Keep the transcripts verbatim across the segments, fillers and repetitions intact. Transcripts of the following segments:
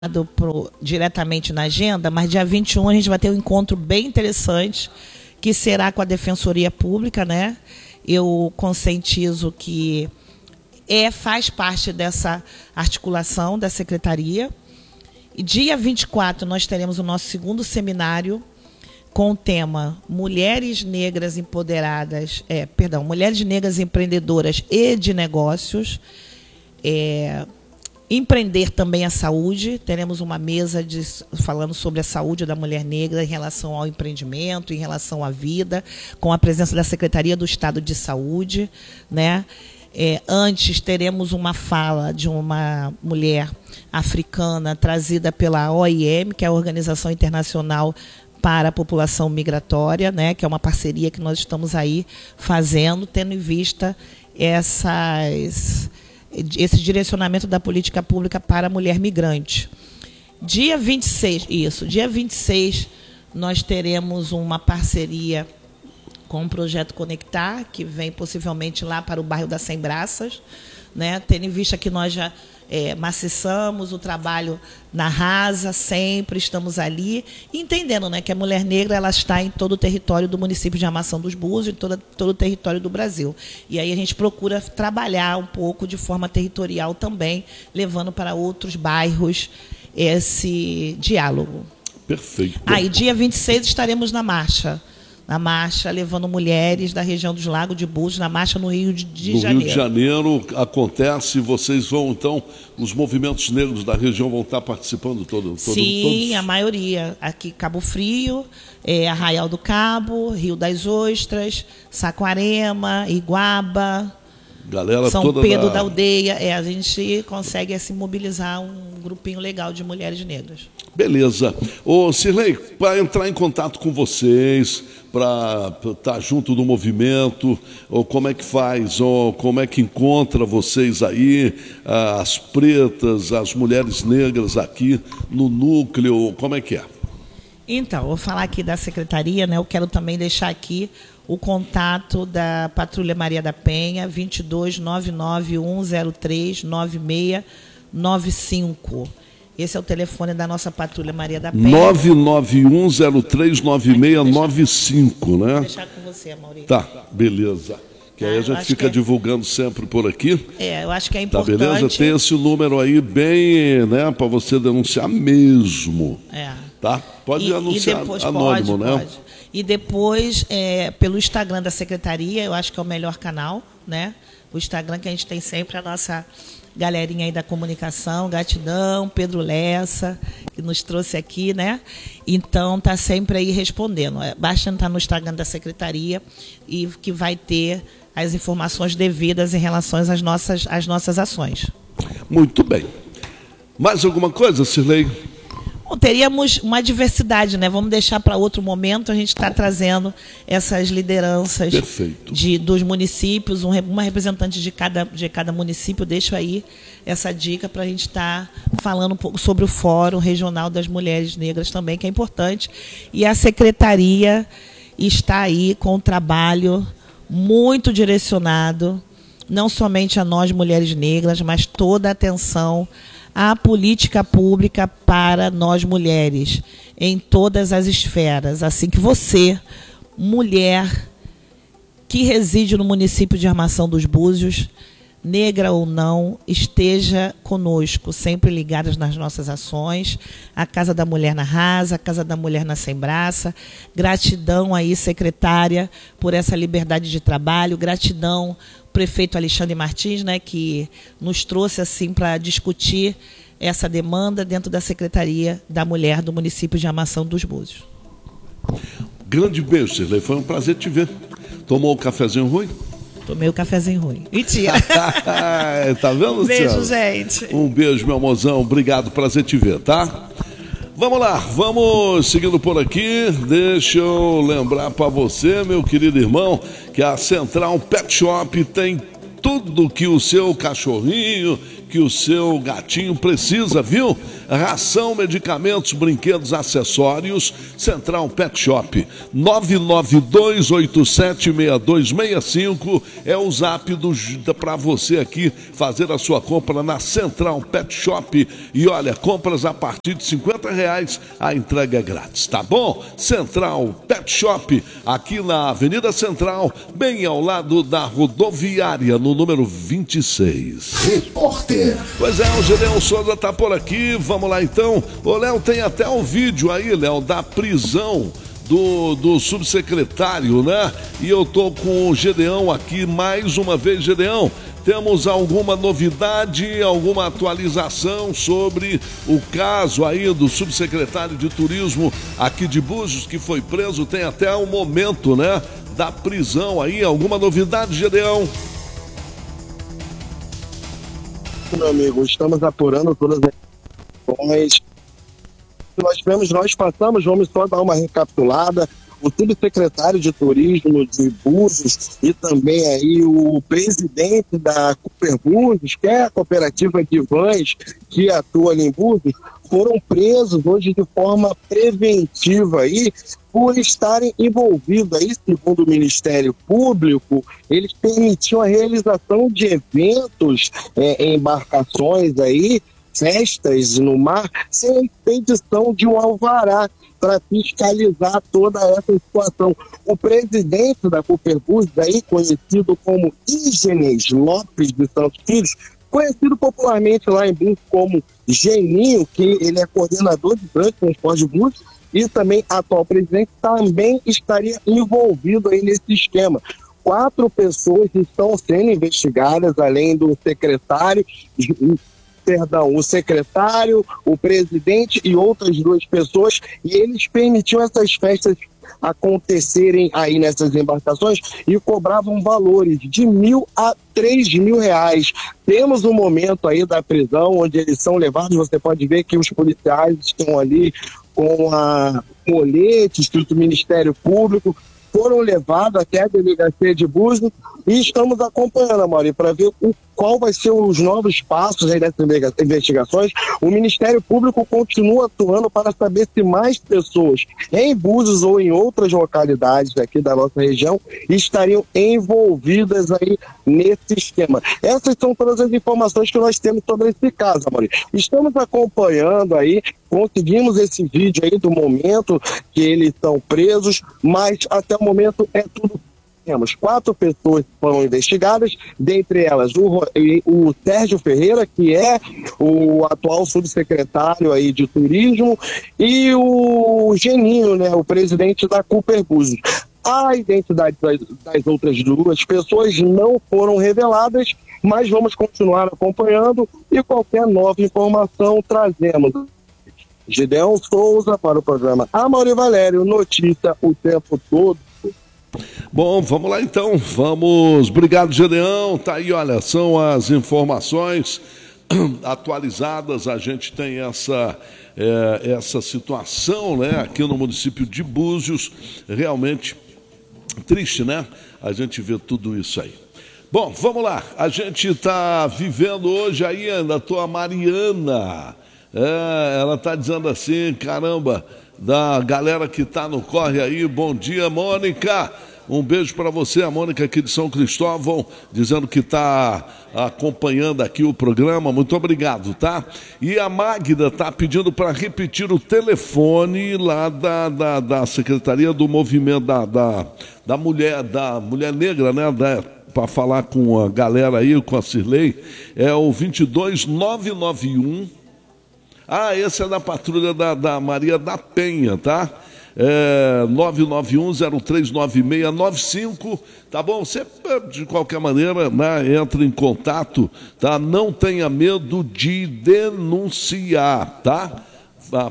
Pro, diretamente na agenda, mas dia vinte e um a gente vai ter um encontro bem interessante, que será com a Defensoria Pública, né? Eu conscientizo que é, faz parte dessa articulação da Secretaria. E dia vinte e quatro nós teremos o nosso segundo seminário com o tema Mulheres Negras Empoderadas, é, perdão, Mulheres Negras Empreendedoras e de Negócios. É, Empreender também a saúde. Teremos uma mesa de, falando sobre a saúde da mulher negra em relação ao empreendimento, em relação à vida, com a presença da Secretaria do Estado de Saúde, né? É, antes teremos uma fala de uma mulher africana trazida pela O I M, que é a Organização Internacional para a População Migratória, né? Que é uma parceria que nós estamos aí fazendo, tendo em vista essas... esse direcionamento da política pública para a mulher migrante. Dia vinte e seis, isso, dia vinte e seis, nós teremos uma parceria com o Projeto Conectar, que vem possivelmente lá para o bairro das Cem Braças, né? Tendo em vista que nós já é, maciçamos o trabalho na Rasa, sempre estamos ali, entendendo, né, que a mulher negra ela está em todo o território do município de Armação dos Búzios, em todo, todo o território do Brasil. E aí a gente procura trabalhar um pouco de forma territorial também, levando para outros bairros esse diálogo. Perfeito. Aí, ah, dia vinte e seis, estaremos na marcha. Na marcha, levando mulheres da região dos Lagos de Búzios, na marcha no Rio de, de no Janeiro. No Rio de Janeiro acontece, vocês vão, então, os movimentos negros da região vão estar participando todo, todo Sim, todos? A maioria. Aqui, Cabo Frio, é, Arraial do Cabo, Rio das Ostras, Saquarema, Iguaba, galera São toda Pedro da... da Aldeia. É, a gente consegue assim, mobilizar um grupinho legal de mulheres negras. Beleza. Ô, Cirlei, para entrar em contato com vocês, para estar junto do movimento, ou como é que faz, ou como é que encontra vocês aí, as pretas, as mulheres negras aqui no núcleo, como é que é? Então, vou falar aqui da secretaria, né? Eu quero também deixar aqui o contato da Patrulha Maria da Penha, vinte e dois, nove nove um zero três, nove seis nove cinco. Esse é o telefone da nossa Patrulha Maria da Penha. nove nove um zero três nove seis nove cinco, né? Vou deixar com você, Maurício. Tá, beleza. Que aí ah, a gente fica é... divulgando sempre por aqui. É, eu acho que é importante. Tá, beleza? Tem esse número aí bem, né, para você denunciar mesmo. É. Tá? Pode e, anunciar e depois, anônimo, pode, né? Pode. E depois, é, pelo Instagram da Secretaria, eu acho que é o melhor canal, né? O Instagram que a gente tem sempre a nossa galerinha aí da comunicação, gratidão, Pedro Lessa, que nos trouxe aqui, né? Então, tá sempre aí respondendo. Basta entrar no Instagram da Secretaria e que vai ter as informações devidas em relação às nossas, às nossas ações. Muito bem. Mais alguma coisa, Cirlei? Bom, teríamos uma diversidade, né? Vamos deixar para outro momento, a gente está trazendo essas lideranças de, dos municípios, um, uma representante de cada, de cada município. Deixo aí essa dica para a gente estar tá falando um pouco sobre o Fórum Regional das Mulheres Negras também, que é importante. E a Secretaria está aí com um trabalho muito direcionado, não somente a nós, mulheres negras, mas toda a atenção à política pública para nós mulheres, em todas as esferas. Assim que você, mulher que reside no município de Armação dos Búzios, negra ou não, esteja conosco, sempre ligadas nas nossas ações. A Casa da Mulher na Rasa, a Casa da Mulher na Sem Braça. Gratidão aí, secretária, por essa liberdade de trabalho. Gratidão, prefeito Alexandre Martins, né, que nos trouxe assim para discutir essa demanda dentro da Secretaria da Mulher do município de Armação dos Búzios. Grande beijo, Cirlei. Foi um prazer te ver. Tomou o cafezinho ruim? Tomei o cafezinho ruim. Mentira. Tá vendo, Um beijo, Luciano? gente. Um beijo, meu mozão. Obrigado, prazer te ver, tá? Vamos lá, vamos seguindo por aqui. Deixa eu lembrar para você, meu querido irmão, que a Central Pet Shop tem tudo que o seu cachorrinho que o seu gatinho precisa, viu? Ração, medicamentos, brinquedos, acessórios, Central Pet Shop. nove nove dois oito sete seis dois seis cinco é o zap para você aqui fazer a sua compra na Central Pet Shop. E olha, compras a partir de cinquenta reais, a entrega é grátis, tá bom? Central Pet Shop, aqui na Avenida Central, bem ao lado da rodoviária, no número vinte e seis. Repórter. Pois é, o Gedeon Souza tá por aqui, vamos lá então. O Léo tem até um vídeo aí, Léo, da prisão do, do subsecretário, né? E eu tô com o Gedeão aqui mais uma vez. Gedeão, temos alguma novidade, alguma atualização sobre o caso aí do subsecretário de Turismo aqui de Búzios, que foi preso? Tem até o momento, né, da prisão aí. Alguma novidade, Gedeão? Meu amigo, estamos apurando todas as informações. Nós tivemos, nós passamos, vamos só dar uma recapitulada. O subsecretário de Turismo de Búzios e também aí o presidente da Cooper Búzios, que é a cooperativa de vans que atua ali em Búzios, foram presos hoje de forma preventiva aí por estarem envolvidos aí, segundo o Ministério Público. Eles permitiam a realização de eventos é, em embarcações aí, festas no mar, sem a expedição de um alvará para fiscalizar toda essa situação. O presidente da Cooper Búzios, aí, conhecido como Ígenes Lopes de Santos Filho, conhecido popularmente lá em Búzios como Geninho, que ele é coordenador de trânsito e transporte de Búzios, e também atual presidente, também estaria envolvido aí nesse esquema. Quatro pessoas estão sendo investigadas, além do secretário, perdão, o secretário, o presidente e outras duas pessoas, e eles permitiam essas festas acontecerem aí nessas embarcações e cobravam valores de mil a três mil reais. Temos um momento aí da prisão onde eles são levados, você pode ver que os policiais estão ali com a colete escrito Ministério Público, foram levados até a delegacia de Búzios e estamos acompanhando, Amaury, para ver o, qual vai ser os novos passos aí dessas investigações. O Ministério Público continua atuando para saber se mais pessoas em Búzios ou em outras localidades aqui da nossa região estariam envolvidas aí nesse esquema. Essas são todas as informações que nós temos sobre esse caso, Amaury. Estamos acompanhando aí, conseguimos esse vídeo aí do momento que eles estão presos, mas até o momento é tudo. Temos quatro pessoas que foram investigadas, dentre elas o, o Sérgio Ferreira, que é o atual subsecretário aí de Turismo, e o Geninho, né, o presidente da Cooper Búzios. A identidade das, das outras duas pessoas não foram reveladas, mas vamos continuar acompanhando e qualquer nova informação trazemos. Gedeon Souza para o programa Amaury Valério, notícia o tempo todo. Bom, vamos lá então, vamos, obrigado Gedeão, tá aí, olha, são as informações atualizadas, a gente tem essa, é, essa situação, né, aqui no município de Búzios, realmente triste, né, a gente vê tudo isso aí. Bom, vamos lá, a gente está vivendo hoje aí ainda, tô a Mariana, é, ela está dizendo assim, caramba, da galera que está no corre aí, bom dia, Mônica, um beijo para você, a Mônica aqui de São Cristóvão, dizendo que está acompanhando aqui o programa, muito obrigado, tá? E a Magda está pedindo para repetir o telefone lá da, da, da Secretaria do Movimento da, da, da Mulher, da Mulher Negra, né, para falar com a galera aí, com a Cirlei, é o vinte e dois, nove nove um. Ah, esse é da patrulha da, da Maria da Penha, tá? É, nove nove um zero três nove seis nove cinco, tá bom? Você, de qualquer maneira, né, entra em contato, tá? Não tenha medo de denunciar, tá? Ah,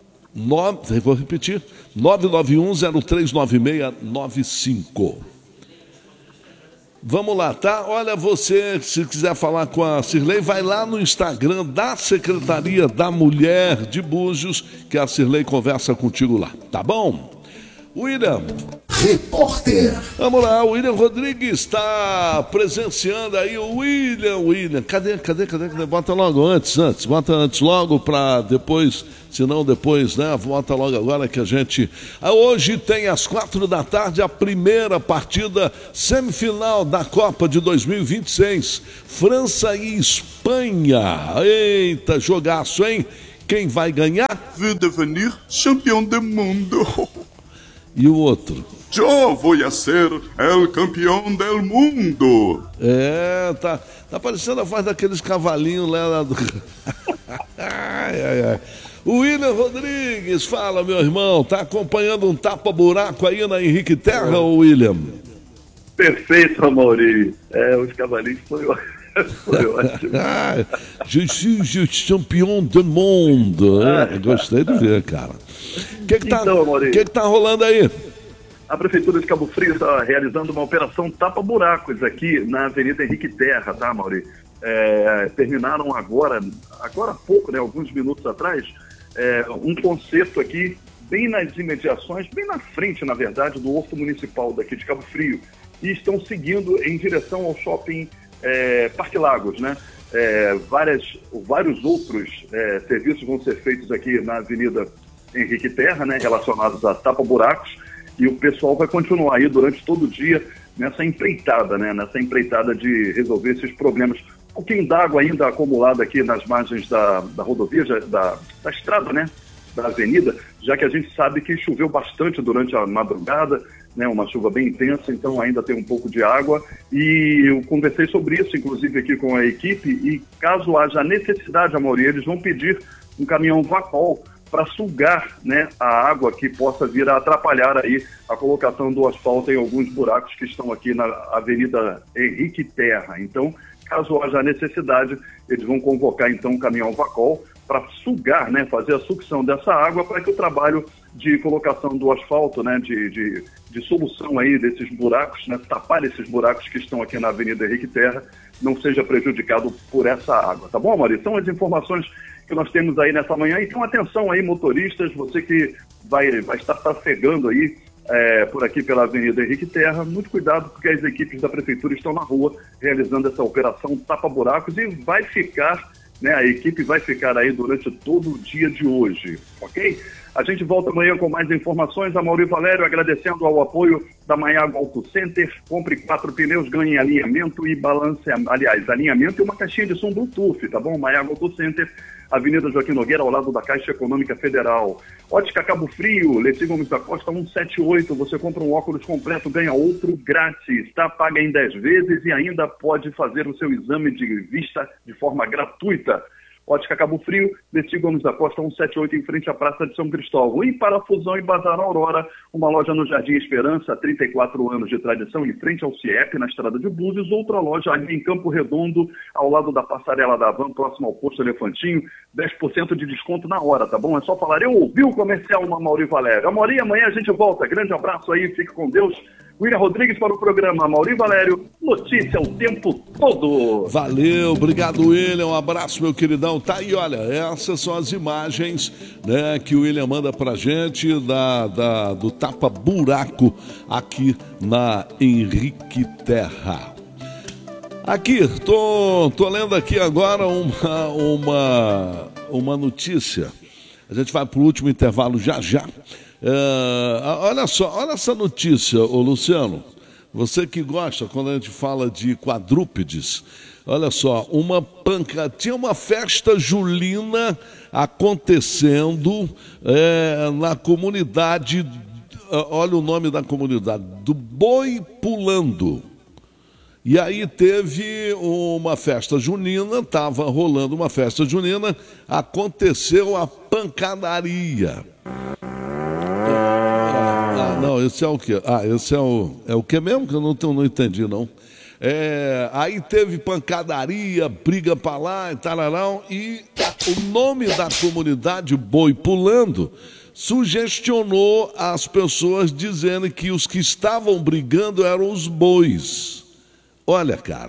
nove, vou repetir, nove nove um zero três nove seis nove cinco. Vamos lá, tá? Olha, você, se quiser falar com a Cirlei, vai lá no Instagram da Secretaria da Mulher de Búzios, que a Cirlei conversa contigo lá, tá bom? William, Repórter. Vamos lá, o William Rodrigues está presenciando aí o William, William, cadê, cadê, cadê, cadê? Bota logo antes, antes, bota antes logo para depois, se não depois, né? Bota logo agora que a gente... Hoje tem às quatro da tarde a primeira partida semifinal da Copa de dois mil e vinte e seis, França e Espanha. Eita, jogaço, hein? Quem vai ganhar? Veux devenir champion do mundo. E o outro? Eu vou ser el campeão del mundo. É, tá, tá parecendo a voz daqueles cavalinhos lá do... ai, ai, ai. O William Rodrigues, fala, meu irmão, tá acompanhando um tapa-buraco aí na Henrique Terra, é. William? Perfeito, Amaury. É, os cavalinhos foi, foi ótimo. Je suis champion do mundo. É, gostei de ver, cara. O que que tá, então, que que tá rolando aí? A Prefeitura de Cabo Frio está realizando uma operação tapa-buracos aqui na Avenida Henrique Terra, tá, Amaury? É, terminaram agora, agora há pouco, né, alguns minutos atrás, é, um concerto aqui, bem nas imediações, bem na frente, na verdade, do Horto Municipal daqui de Cabo Frio, e estão seguindo em direção ao shopping é, Parque Lagos, né? É, várias, vários outros é, serviços vão ser feitos aqui na Avenida Henrique Terra, né, relacionados a tapa-buracos, e o pessoal vai continuar aí durante todo o dia nessa empreitada, né, nessa empreitada de resolver esses problemas. Um pouquinho d'água ainda acumulada aqui nas margens da, da rodovia, já, da, da estrada, né, da avenida, já que a gente sabe que choveu bastante durante a madrugada, né, uma chuva bem intensa, então ainda tem um pouco de água, e eu conversei sobre isso, inclusive aqui com a equipe, e caso haja necessidade, Amaury, eles vão pedir um caminhão Vacol para sugar, né, a água que possa vir a atrapalhar aí a colocação do asfalto em alguns buracos que estão aqui na Avenida Henrique Terra. Então, caso haja necessidade, eles vão convocar então um caminhão Vacol para sugar, né, fazer a sucção dessa água para que o trabalho de colocação do asfalto, né, de, de, de solução aí desses buracos, né, tapar esses buracos que estão aqui na Avenida Henrique Terra, não seja prejudicado por essa água, tá bom, Maurício? São as informações que nós temos aí nessa manhã. Então, atenção aí, motoristas, você que vai, vai estar trafegando aí é, por aqui pela Avenida Henrique Terra, muito cuidado, porque as equipes da Prefeitura estão na rua realizando essa operação tapa-buracos e vai ficar, né, a equipe vai ficar aí durante todo o dia de hoje, ok? A gente volta amanhã com mais informações. Amaury Valério agradecendo ao apoio da Maiago Auto Center. Compre quatro pneus, ganhe alinhamento e balanceamento. Aliás, alinhamento e uma caixinha de som Bluetooth, tá bom? Maiago Auto Center, Avenida Joaquim Nogueira, ao lado da Caixa Econômica Federal. Ótica Cabo Frio, Leci Gomes da Costa cento e setenta e oito. Você compra um óculos completo, ganha outro grátis, tá? Paga em dez vezes e ainda pode fazer o seu exame de vista de forma gratuita. Ótica Cabo Frio, Leci Gomes da Costa cento e setenta e oito, em frente à Praça de São Cristóvão. E para a Fusão e Bazar Aurora, uma loja no Jardim Esperança, trinta e quatro anos de tradição, em frente ao CIEP, na Estrada de Búzios. Outra loja ali em Campo Redondo, ao lado da Passarela da Van, próximo ao Posto Elefantinho. dez por cento de desconto na hora, tá bom? É só falar, eu ouvi o comercial no Amaury Valério. Amaury, amanhã a gente volta. Grande abraço aí, fique com Deus. William Rodrigues para o programa Amaury Valério, notícia o tempo todo. Valeu, obrigado, William, um abraço, meu queridão. Tá aí, olha, essas são as imagens, né, que o William manda pra gente da, da, do tapa-buraco aqui na Henrique Terra. Aqui, tô, tô lendo aqui agora uma, uma, uma notícia. A gente vai pro último intervalo já já. É, olha só, olha essa notícia, ô Luciano, você que gosta quando a gente fala de quadrúpedes, olha só, uma panca, tinha uma festa julina acontecendo é, na comunidade, olha o nome da comunidade, do Boi Pulando. E aí teve uma festa junina, estava rolando uma festa junina, aconteceu a pancadaria. Ah, não, esse é o quê? Ah, esse é o, é o quê mesmo? Que eu não, não entendi, não. É, aí teve pancadaria, briga pra lá e tararão, e o nome da comunidade Boi Pulando sugestionou as pessoas dizendo que os que estavam brigando eram os bois. Olha, cara,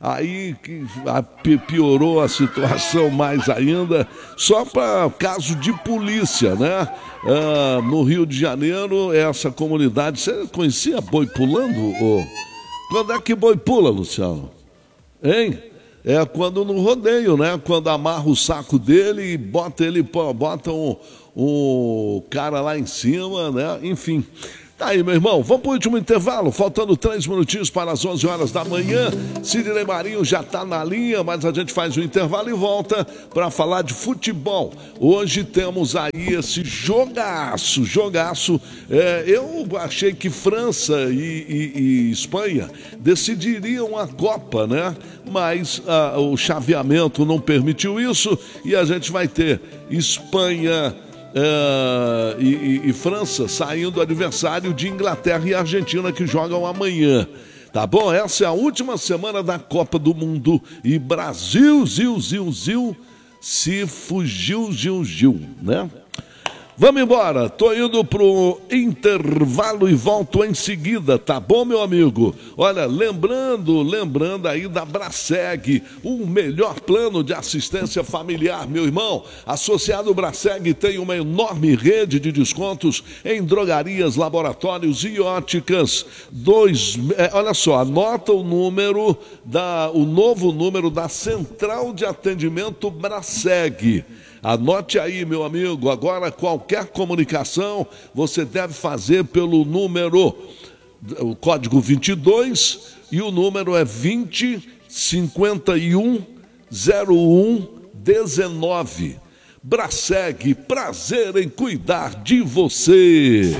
aí que piorou a situação mais ainda, só para caso de polícia, né? Ah, no Rio de Janeiro, essa comunidade, você conhecia boi pulando? Ou... Quando é que boi pula, Luciano? Hein? É quando no rodeio, né? Quando amarra o saco dele e bota ele, bota um, um cara lá em cima, né? Enfim. Tá aí, meu irmão, vamos para o último intervalo, faltando três minutinhos para as onze horas da manhã. Sidney Marinho já está na linha, mas a gente faz o intervalo e volta para falar de futebol. Hoje temos aí esse jogaço, jogaço. É, eu achei que França e, e, e Espanha decidiriam a Copa, né? Mas ah, o chaveamento não permitiu isso e a gente vai ter Espanha... Uh, e, e, e França saindo do adversário de Inglaterra e Argentina que jogam amanhã. Tá bom? Essa é a última semana da Copa do Mundo e Brasil, Zil, Zil, Zil, se fugiu, Gil, Gil, né? Vamos embora, tô indo pro intervalo e volto em seguida, tá bom, meu amigo? Olha, lembrando, lembrando aí da Braseg, o melhor plano de assistência familiar, meu irmão. Associado Braseg tem uma enorme rede de descontos em drogarias, laboratórios e óticas. Dois, é, olha só, anota o número, da, o novo número da Central de Atendimento Braseg. Anote aí, meu amigo, agora qualquer comunicação você deve fazer pelo número, o código vinte e dois e o número é vinte, cinquenta e um, zero um, dezenove. Braseg, prazer em cuidar de você.